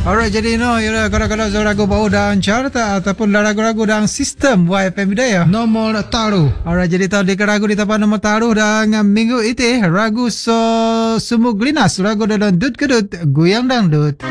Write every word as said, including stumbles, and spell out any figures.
Alright, jadi no, ya kalau-kalau ragu bau dan carta ataupun ragu-ragu dan sistem Y F M Bidaya. Nomor taruh. Alright, jadi tahu di ragu di tempat nomor taruh dan minggu itu ragu so sumuk linas ragu dalam dut kedut goyang dangdut.